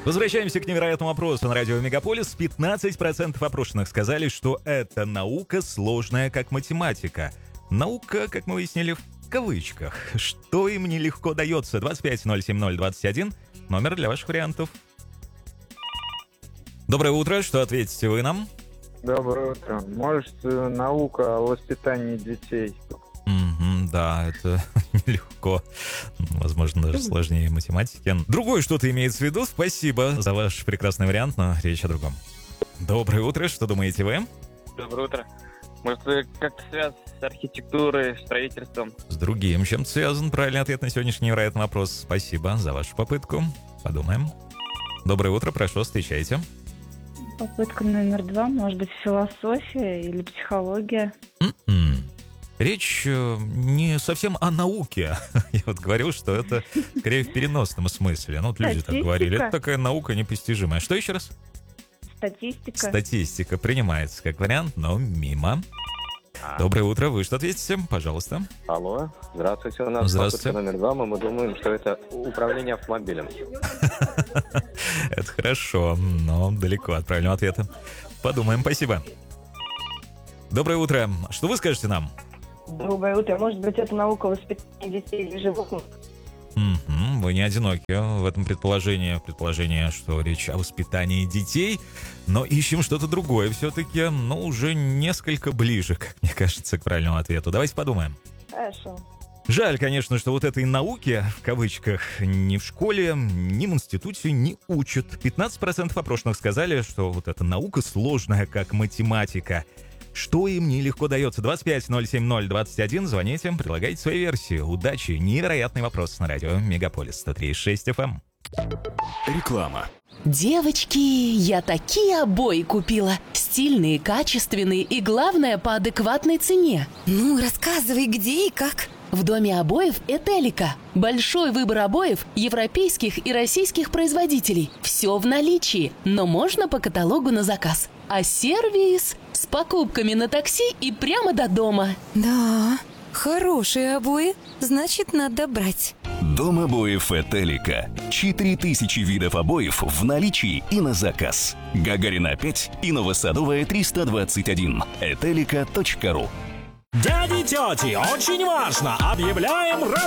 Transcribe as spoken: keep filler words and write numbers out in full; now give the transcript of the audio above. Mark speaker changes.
Speaker 1: Возвращаемся к невероятному вопросу на радио Мегаполис. пятнадцать процентов опрошенных сказали, что эта наука сложная, как математика. Наука, как мы выяснили, в кавычках. Что им нелегко дается? двадцать пять ноль семь ноль двадцать один. Номер для ваших вариантов. Доброе утро. Что ответите вы нам?
Speaker 2: Доброе утро. Может, наука о воспитании детей?
Speaker 1: Mm-hmm, да, это нелегко. Возможно, даже сложнее математики. Другое что-то имеется в виду. Спасибо за ваш прекрасный вариант, но речь о другом. Доброе утро. Что думаете вы?
Speaker 3: Доброе утро. Может, как-то связано с архитектурой, строительством?
Speaker 1: С другим чем-то связан. Правильный ответ на сегодняшний невероятный вопрос. Спасибо за вашу попытку. Подумаем. Доброе утро. Прошу, встречайте.
Speaker 4: Попытка номер два. Может быть, философия или психология?
Speaker 1: Mm-mm. Речь э, не совсем о науке. Я вот говорил, что это скорее в переносном смысле. Ну, вот люди так говорили. Это такая наука непостижимая. Что еще раз?
Speaker 4: Статистика.
Speaker 1: Статистика принимается как вариант, но мимо. А. Доброе утро. Вы что ответите? Пожалуйста.
Speaker 5: Алло. Здравствуйте. У нас
Speaker 1: Здравствуйте.
Speaker 5: попытка номер два. Мы думаем, что это управление автомобилем.
Speaker 1: Это хорошо, но далеко от правильного ответа. Подумаем. Спасибо. Доброе утро. Что вы скажете нам?
Speaker 6: Доброе утро. Может быть, это наука воспитания детей или животных?
Speaker 1: Mm-hmm. Вы не одиноки в этом предположении. Предположение, что речь о воспитании детей. Но ищем что-то другое все-таки, но уже несколько ближе, как мне кажется, к правильному ответу. Давайте подумаем.
Speaker 6: Хорошо.
Speaker 1: Жаль, конечно, что вот этой науке, в кавычках, ни в школе, ни в институте не учат. пятнадцать процентов опрошенных сказали, что вот эта наука сложная, как математика. Что им нелегко дается? двадцать пять ноль семь ноль двадцать один. Звоните, предлагайте свои версии. Удачи. Невероятный вопрос на радио Мегаполис сто три и шесть эф эм.
Speaker 7: Реклама.
Speaker 8: Девочки, я такие обои купила. Стильные, качественные и, главное, по адекватной цене.
Speaker 9: Ну, рассказывай, где и как.
Speaker 8: В доме обоев «Этелика». Большой выбор обоев европейских и российских производителей. Все в наличии, но можно по каталогу на заказ. А сервис с покупками на такси и прямо до дома.
Speaker 9: Да, хорошие обои, значит, надо брать.
Speaker 7: Дом обоев «Этелика». четыре тысячи видов обоев в наличии и на заказ. Гагарина пять и Новосадовая триста двадцать один. этелика точка ру.
Speaker 10: Дяди, тети, очень важно! Объявляем